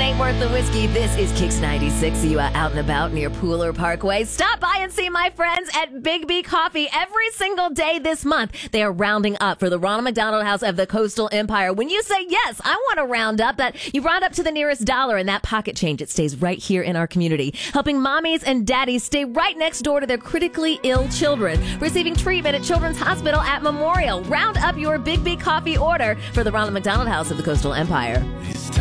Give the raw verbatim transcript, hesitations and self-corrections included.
ain't worth the whiskey. This is Kicks ninety-six. You are out and about near Pooler Parkway. Stop by and see my friends at Big B Coffee every single day this month. They are rounding up for the Ronald McDonald House of the Coastal Empire. When you say, yes, I want to round up, that you round up to the nearest dollar, and that pocket change, it stays right here in our community, helping mommies and daddies stay right next door to their critically ill children, receiving treatment at Children's Hospital at Memorial. Round up your Big B Coffee order for the Ronald McDonald House of the Coastal Empire.